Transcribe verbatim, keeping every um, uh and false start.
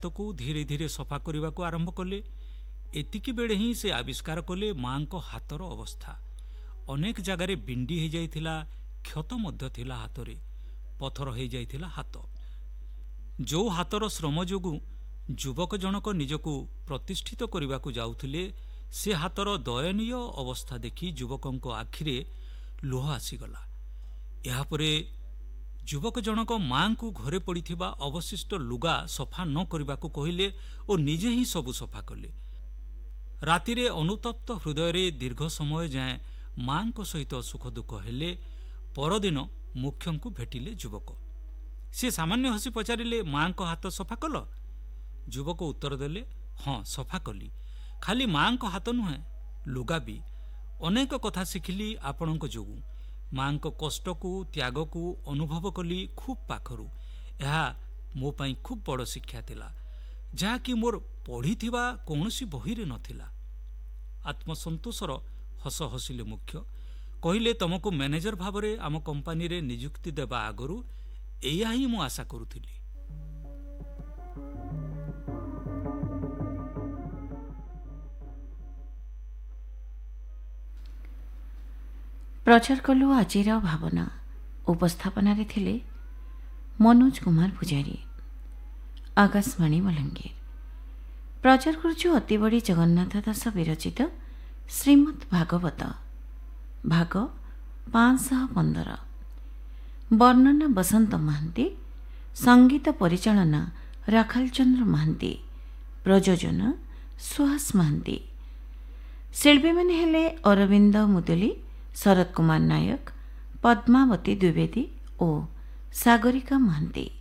ହାତକୁ ଧୀରେ ଧୀରେ ସଫା କରିବାକୁ ଆରମ୍ଭ କଲେ। ଏତିକି ବେଳେ ହିଁ ସେ ଆବିଷ୍କାର କଲେ ମାଙ୍କ ହାତର ଅବସ୍ଥା। ଅନେକ ଜାଗାରେ ବିଣ୍ଡି ହୋଇଯାଇଥିଲା, କ୍ଷତ ମଧ୍ୟ ଥିଲା ହାତରେ, ପଥର ହୋଇଯାଇଥିଲା ହାତ। ଯେଉଁ ହାତର ଶ୍ରମ ଯୋଗୁଁ ଯୁବକ ଜଣକ ନିଜକୁ ପ୍ରତିଷ୍ଠିତ କରିବାକୁ ଯାଉଥିଲେ, ସେ ହାତର ଦୟନୀୟ ଅବସ୍ଥା ଦେଖି ଯୁବକଙ୍କ ଆଖିରେ ଲୁହ ଆସିଗଲା। ଏହାପରେ ଯୁବକ ଜଣକ ମାଙ୍କୁ ଘରେ ପଡ଼ିଥିବା ଅବଶିଷ୍ଟ ଲୁଗା ସଫା ନ କରିବାକୁ କହିଲେ ଓ ନିଜେ ହିଁ ସବୁ ସଫା କଲେ। ରାତିରେ ଅନୁତପ୍ତ ହୃଦୟରେ ଦୀର୍ଘ ସମୟ ଯାଏଁ ମାଙ୍କ ସହିତ ସୁଖ ଦୁଃଖ ହେଲେ। ପରଦିନ ମୁଖ୍ୟଙ୍କୁ ଭେଟିଲେ ଯୁବକ। ସେ ସାମାନ୍ୟ ହସି ପଚାରିଲେ, ମାଙ୍କ ହାତ ସଫା କଲ? ଯୁବକ ଉତ୍ତର ଦେଲେ, ହଁ ସଫା କଲି। ଖାଲି ମାଙ୍କ ହାତ ନୁହେଁ, ଲୁଗା ବି। ଅନେକ କଥା ଶିଖିଲି ଆପଣଙ୍କ ଯୋଗୁଁ। ମାଙ୍କ କଷ୍ଟକୁ ତ୍ୟାଗକୁ ଅନୁଭବ କଲି ଖୁବ୍ ପାଖରୁ। ଏହା ମୋ ପାଇଁ ଖୁବ୍ ବଡ଼ ଶିକ୍ଷା ଥିଲା, ଯାହାକି ମୋର ପଢ଼ିଥିବା କୌଣସି ବହିରେ ନଥିଲା। ଆତ୍ମସନ୍ତୋଷର ହସ ହସିଲେ ମୁଖ୍ୟ। କହିଲେ, ତମକୁ ମ୍ୟାନେଜର ଭାବରେ ଆମ କମ୍ପାନୀରେ ନିଯୁକ୍ତି ଦେବା ଆଗରୁ ଏଇଆ ହିଁ ମୁଁ ଆଶା କରୁଥିଲି। ପ୍ରଚାର କଲୁ ଆଜିର ଭାବନା। ଉପସ୍ଥାପନାରେ ଥିଲେ ମନୋଜ କୁମାର ପୂଜାରୀ। ଆକାଶବାଣୀ ବଲାଙ୍ଗୀର। ପ୍ରଚାର କରୁଛୁ ଅତିବଡ଼ି ଜଗନ୍ନାଥ ଦାସ ବିରଚିତ ଶ୍ରୀମଦ୍ ଭାଗବତ ଭାଗ ପାଞ୍ଚଶହ ପନ୍ଦର। ବର୍ଣ୍ଣନା ବସନ୍ତ ମହାନ୍ତି। ସଙ୍ଗୀତ ପରିଚାଳନା ରାଖାଲଚନ୍ଦ୍ର ମହାନ୍ତି। ପ୍ରଯୋଜନା ସୁହାସ ମହାନ୍ତି। ଶିଳ୍ପୀମାନେ ହେଲେ ଅରବିନ୍ଦ ମୁଦୁଲି, ଶରତ କୁମାର ନାୟକ, ପଦ୍ମାବତୀ ଦ୍ୱିବେଦୀ ଓ ସାଗରିକା ମହାନ୍ତି।